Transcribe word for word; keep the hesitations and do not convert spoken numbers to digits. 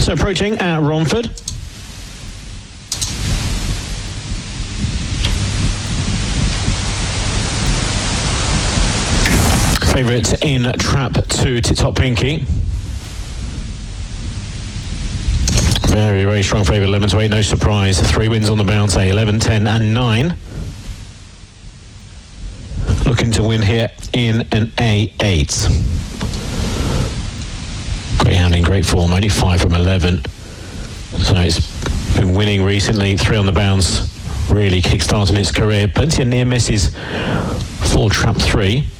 So approaching at Romford. Favourite in trap two, Tip Top Pinky. Very, very strong favourite, eleven to eight, no surprise. Three wins on the bounce, eleven, ten and nine. Looking to win here in an A eight. Greyhound in great form, only five from eleven. So it's been winning recently, three on the bounce, really kick-starting its career. Plenty of near misses for trap three.